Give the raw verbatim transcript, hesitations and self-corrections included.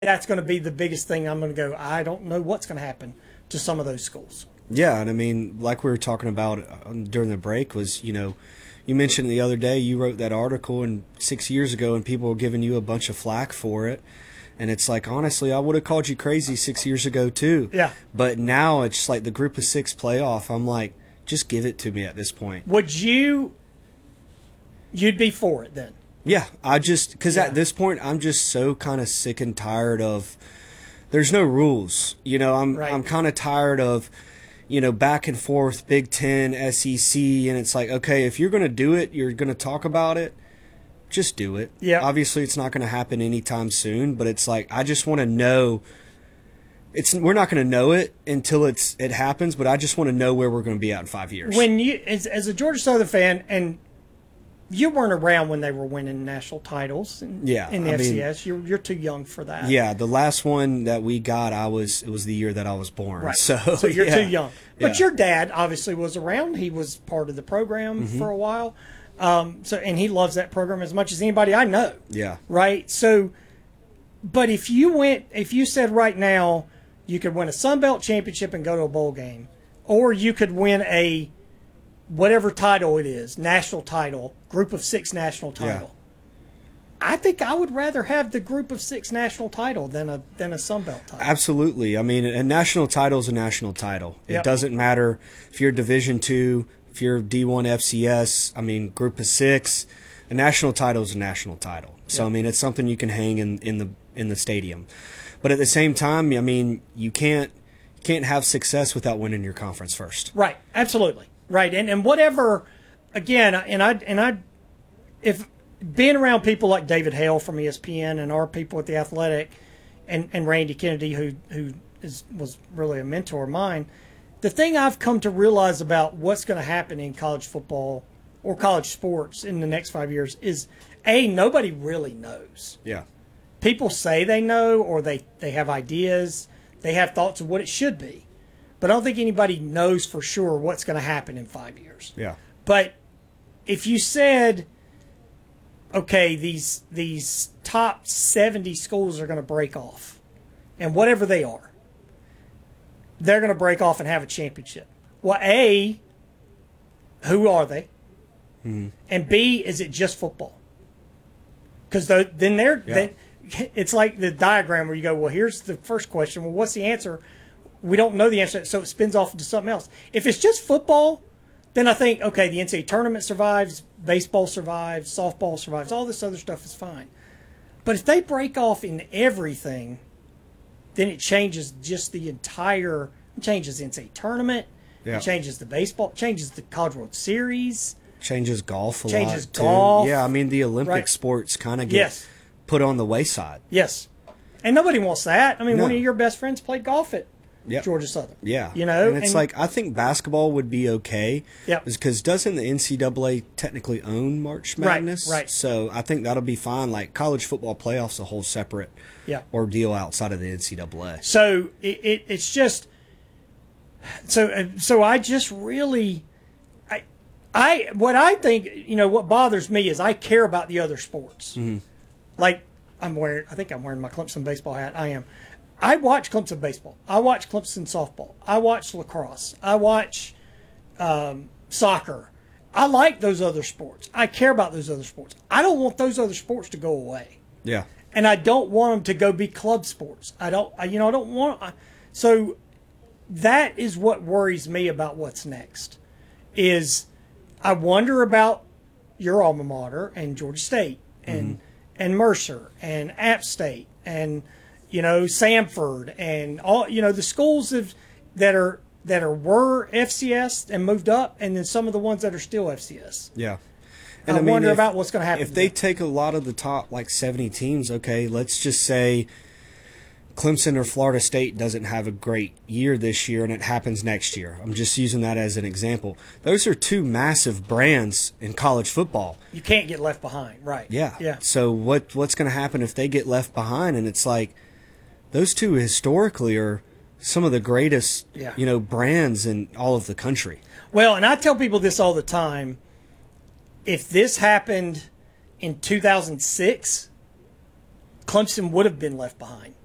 that's going to be the biggest thing. I'm going to go, I don't know what's going to happen to some of those schools. Yeah, and I mean, like we were talking about during the break was, you know, you mentioned the other day you wrote that article and six years ago and people were giving you a bunch of flack for it. And it's like, honestly, I would have called you crazy six years ago too. Yeah. But now it's like the group of six playoff. I'm like, just give it to me at this point. Would you, you'd be for it then? Yeah, I just, because Yeah. at this point, I'm just so kind of sick and tired of, there's no rules. You know, I'm Right. I'm kind of tired of, you know, back and forth, Big Ten, S E C, and it's like, okay, if you're going to do it, you're going to talk about it, just do it. Yeah. Obviously, it's not going to happen anytime soon, but it's like, I just want to know, it's we're not going to know it until it's it happens, but I just want to know where we're going to be at in five years. When you, as, as a Georgia Southern fan, and you weren't around when they were winning national titles in, Yeah, in the I F C S. mean- you're, you're too young for that. Yeah, the last one that we got, I was it was the year that I was born. Right. So, So you're yeah. too young. But Yeah. your dad obviously was around. He was part of the program Mm-hmm. for a while. Um, so and he loves that program as much as anybody I know. Yeah. Right? So but if you went if you said right now you could win a Sun Belt championship and go to a bowl game, or you could win a whatever title it is, national title, group of six national title. I think I would rather have the group of six national title than a than a Sun Belt title. Absolutely. I mean, a national title is a national title. It Yep. doesn't matter if you're Division two, if you're D one F C S. I mean, group of six. A national title is a national title. So Yep. I mean, it's something you can hang in, in the in the stadium. But at the same time, I mean, you can't you can't have success without winning your conference first. Right, absolutely. Right. And and whatever again, and I and I if being around people like David Hale from E S P N and our people at the Athletic and, and Randy Kennedy who who is was really a mentor of mine, the thing I've come to realize about what's going to happen in college football or college sports in the next five years is A, nobody really knows. Yeah. People say they know, or they, they have ideas, they have thoughts of what it should be. But I don't think anybody knows for sure what's going to happen in five years. Yeah. But if you said, okay, these these top seventy schools are going to break off, and whatever they are, they're going to break off and have a championship. Well, A, who are they? Mm-hmm. And B, is it just football? Because then they're Yeah. then it's like the diagram where you go, well, here's the first question. Well, what's the answer? We don't know the answer, so it spins off into something else. If it's just football, then I think, okay, the N C double A tournament survives, baseball survives, softball survives, all this other stuff is fine. But if they break off in everything, then it changes just the entire, it changes the N C double A tournament, Yeah. it changes the baseball, changes the College World Series. Changes golf a Changes lot too. golf. Yeah, I mean the Olympic Right. sports kind of get Yes. put on the wayside. Yes. And nobody wants that. I mean, No. one of your best friends played golf at Yep. Georgia Southern. Yeah, You know? and it's like I think basketball would be okay. Yep. Because doesn't the N C double A technically own March Right, Madness? right. So I think that'll be fine. Like college football playoffs, a whole separate Yeah. ordeal outside of the N C double A. So it, it it's just so uh, so I just really I I what I think, you know, what bothers me is I care about the other sports. Mm-hmm. Like I'm wearing I think I'm wearing my Clemson baseball hat. I am. I watch Clemson baseball. I watch Clemson softball. I watch lacrosse. I watch um, soccer. I like those other sports. I care about those other sports. I don't want those other sports to go away. Yeah, And I don't want them to go be club sports. I don't, I, you know, I don't want. I, so that is what worries me about what's next. Is I wonder about your alma mater and Georgia State and and Mercer and App State and you know Samford and all you know the schools of, that are that are were F C S and moved up, and then some of the ones that are still F C S. yeah. I, mean, wonder if- about what's going to happen. If to they them. take a lot of the top like seventy teams, okay, let's just say Clemson or Florida State doesn't have a great year this year and it happens next year. I'm just using that as an example. Those are two massive brands in college football. You can't get left behind, right? Yeah. Yeah. So what what's going to happen if they get left behind? And it's like those two historically are some of the greatest, Yeah. you know, brands in all of the country. Well, and I tell people this all the time. If this happened in two thousand six, Clemson would have been left behind.